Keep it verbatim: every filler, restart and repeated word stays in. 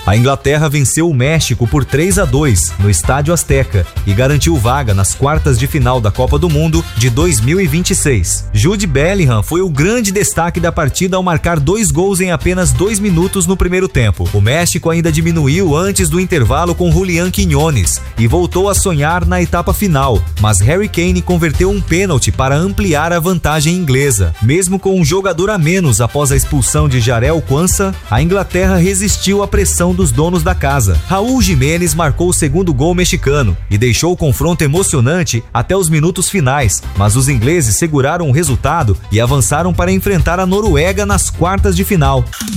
A Inglaterra venceu o México por três a dois no Estádio Azteca e garantiu vaga nas quartas de final da Copa do Mundo de dois mil e vinte e seis. Jude Bellingham foi o grande destaque da partida ao marcar dois gols em apenas dois minutos no primeiro tempo. O México ainda diminuiu antes do intervalo com Julián Quiñones e voltou a sonhar na etapa final, mas Harry Kane converteu um pênalti para ampliar a vantagem inglesa. Mesmo com um jogador a menos após a expulsão de Jarell Quansah, a Inglaterra resistiu à pressão dos donos da casa. Raúl Jiménez marcou o segundo gol mexicano e deixou o confronto emocionante até os minutos finais, mas os ingleses seguraram o resultado e avançaram para enfrentar a Noruega nas quartas de final.